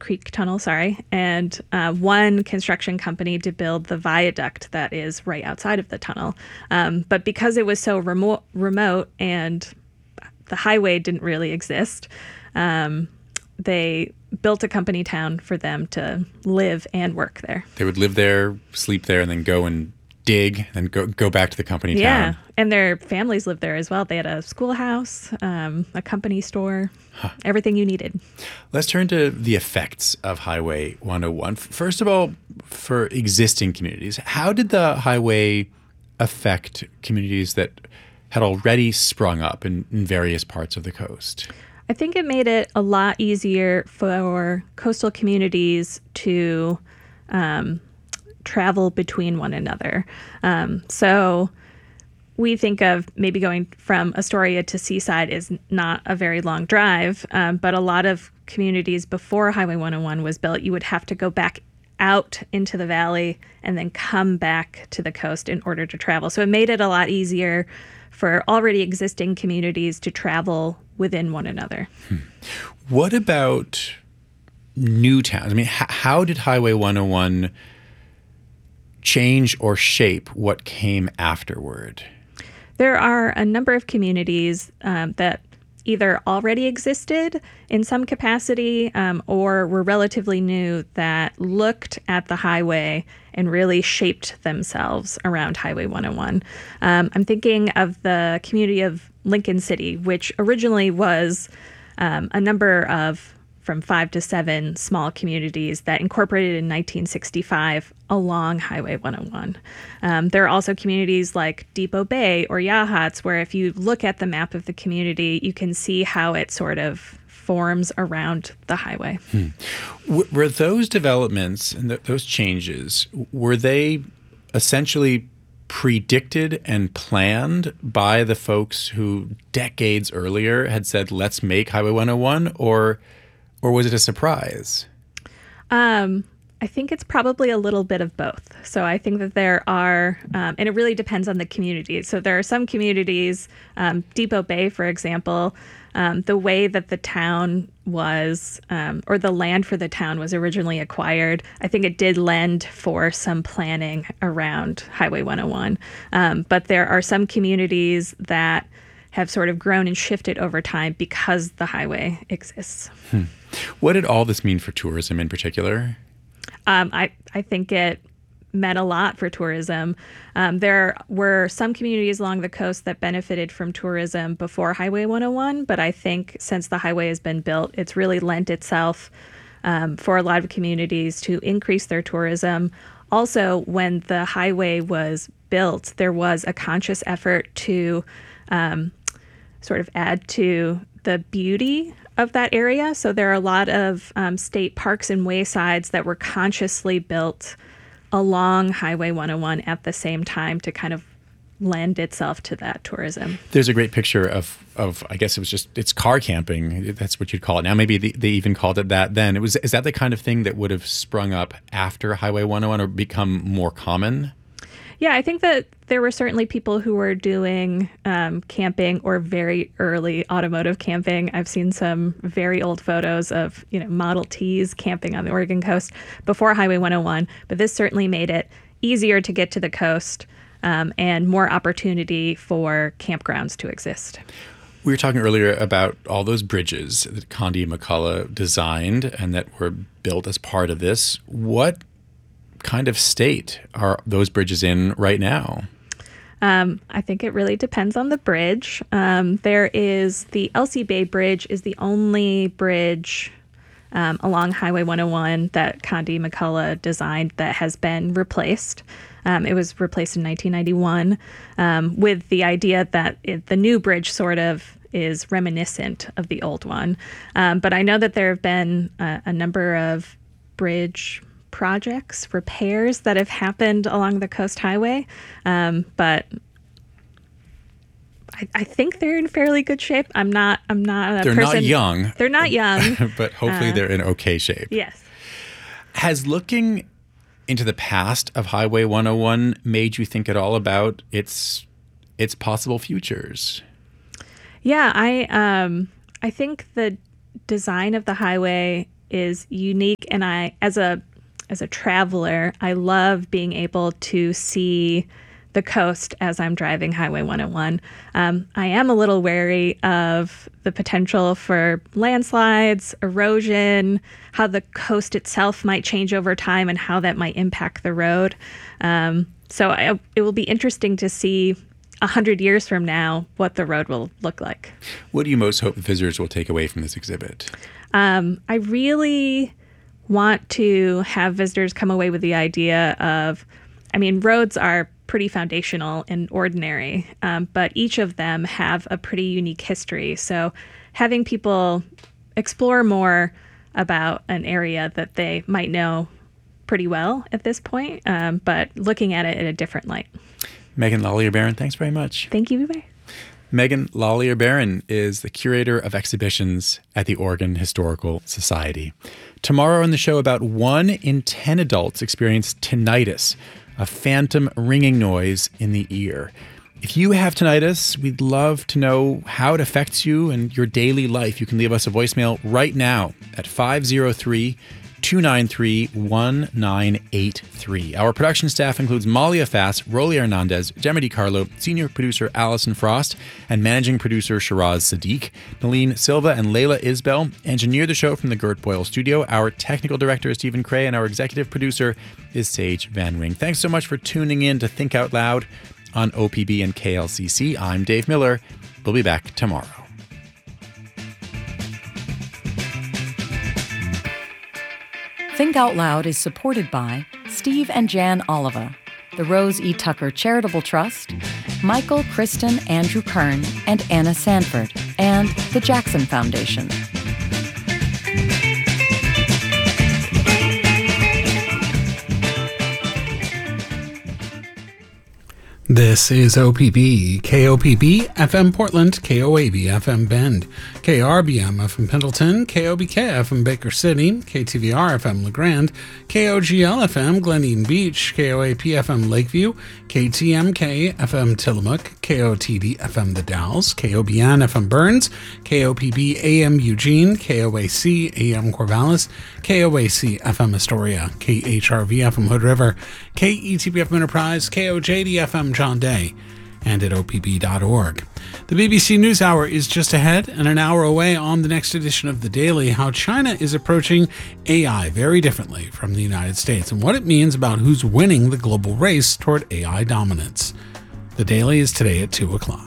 Creek Tunnel, sorry, and one construction company to build the viaduct that is right outside of the tunnel. But because it was so remote and the highway didn't really exist, they built a company town for them to live and work there. They would live there, sleep there, and then go and dig, and go back to the company town. Yeah, and their families lived there as well. They had a schoolhouse, a company store, everything you needed. Let's turn to the effects of Highway 101. First of all, for existing communities, how did the highway affect communities that had already sprung up in various parts of the coast? I think it made it a lot easier for coastal communities to travel between one another. So we think of maybe going from Astoria to Seaside is not a very long drive, but a lot of communities before Highway 101 was built, you would have to go back out into the valley and then come back to the coast in order to travel. So it made it a lot easier for already existing communities to travel within one another. What about new towns? I mean, how did Highway 101 change or shape what came afterward? There are a number of communities that either already existed in some capacity or were relatively new that looked at the highway and really shaped themselves around Highway 101. I'm thinking of the community of Lincoln City, which originally was a number of from 5 to 7 small communities that incorporated in 1965 along Highway 101. There are also communities like Depot Bay or Yachats, where if you look at the map of the community, you can see how it sort of forms around the highway. Were those developments and those changes, were they essentially predicted and planned by the folks who decades earlier had said, let's make Highway 101, or was it a surprise? I think it's probably a little bit of both. So I think that there are, and it really depends on the community. So there are some communities, Depot Bay, for example, the way that the town was, or the land for the town was originally acquired, I think it did lend for some planning around Highway 101. But there are some communities that have sort of grown and shifted over time because the highway exists. What did all this mean for tourism in particular? I think it meant a lot for tourism. There were some communities along the coast that benefited from tourism before Highway 101, but I think since the highway has been built, it's really lent itself for a lot of communities to increase their tourism. Also, when the highway was built, there was a conscious effort to sort of add to the beauty of that area. So there are a lot of state parks and waysides that were consciously built along Highway 101 at the same time to kind of lend itself to that tourism. There's a great picture of I guess it's car camping. That's what you'd call it now. Maybe they even called it that then. Is that the kind of thing that would have sprung up after Highway 101 or become more common? Yeah, I think that there were certainly people who were doing camping or very early automotive camping. I've seen some very old photos of, Model Ts camping on the Oregon coast before Highway 101, but this certainly made it easier to get to the coast and more opportunity for campgrounds to exist. We were talking earlier about all those bridges that Condi McCullough designed and that were built as part of this. What kind of state are those bridges in right now? I think it really depends on the bridge. There is the Elsie Bay Bridge is the only bridge along Highway 101 that Condi McCullough designed that has been replaced. It was replaced in 1991 with the idea that the new bridge sort of is reminiscent of the old one. But I know that there have been a number of bridge projects, repairs that have happened along the Coast Highway, but I think they're in fairly good shape. I'm not a They're person. not young. They're not young, but hopefully they're in okay shape. Yes. Has looking into the past of Highway 101 made you think at all about its possible futures? Yeah, I think the design of the highway is unique, and I, as a traveler, I love being able to see the coast as I'm driving Highway 101. I am a little wary of the potential for landslides, erosion, how the coast itself might change over time, and how that might impact the road. It will be interesting to see 100 years from now what the road will look like. What do you most hope visitors will take away from this exhibit? I really want to have visitors come away with the idea of, roads are pretty foundational and ordinary, but each of them have a pretty unique history. So having people explore more about an area that they might know pretty well at this point, but looking at it in a different light. Megan Lallier-Barron, thanks very much. Thank you, Vivek. Megan Lallier-Barron is the curator of exhibitions at the Oregon Historical Society. Tomorrow on the show, about 1 in 10 adults experience tinnitus, a phantom ringing noise in the ear. If you have tinnitus, we'd love to know how it affects you and your daily life. You can leave us a voicemail right now at 503-293-1983. Our production staff includes Malia Fass, Rolly Hernandez, Gemma DiCarlo, senior producer Allison Frost, and managing producer Shiraz Sadiq. Nalene Silva and Layla Isbell engineer the show from the Gert Boyle studio. Our technical director is Stephen Cray, and our executive producer is Sage Van Ring. Thanks so much for tuning in to Think Out Loud on OPB and KLCC. I'm Dave Miller. We'll be back tomorrow. Think Out Loud is supported by Steve and Jan Oliva, the Rose E. Tucker Charitable Trust, Michael, Kristen, Andrew Kern, and Anna Sanford, and the Jackson Foundation. This is OPB, KOPB FM Portland, KOAB FM Bend, KRBM FM Pendleton, KOBK FM Baker City, KTVR FM LeGrand, KOGL FM Glen Eden Beach, KOAP FM Lakeview, KTMK FM Tillamook, KOTD FM The Dalles, KOBN FM Burns, KOPB AM Eugene, KOAC AM Corvallis, KOAC FM Astoria, KHRV FM Hood River, KETB FM Enterprise, KOJD FM John Day, and at opb.org. The BBC NewsHour is just ahead and an hour away on the next edition of The Daily, how China is approaching AI very differently from the United States and what it means about who's winning the global race toward AI dominance. The Daily is today at 2 o'clock.